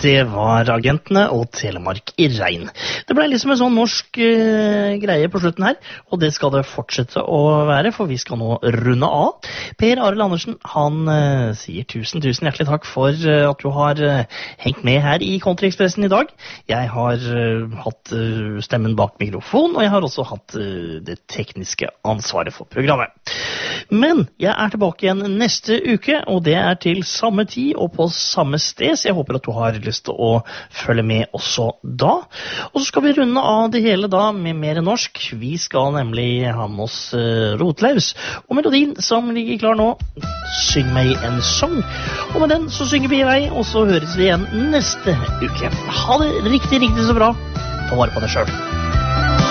Det var Agentene og Telemark i regn. Det ble liksom en sånn norsk greie på slutten her, og det skal det fortsette å være, for vi skal nå runde av. Per Arild Andersen, han sier tusen hjertelig takk for at du har hengt med her i Country-Expressen i dag. Jeg har hatt stemmen bak mikrofon, og jeg har også hatt det tekniske ansvaret for programmet. Men jeg er tilbake igjen neste uke, og det er til samme tid og på samme sted, så jeg håper at du har lyst til å følge med også da. Og så skal vi runde av det hele da med mer norsk. Vi skal nemlig ha med oss Rotlaus, og melodien som ligger klar nå, Syng meg en sang. Og med den så synger vi i vei, og så høres vi igjen neste uke. Ha det riktig så bra. Ta vare på deg selv.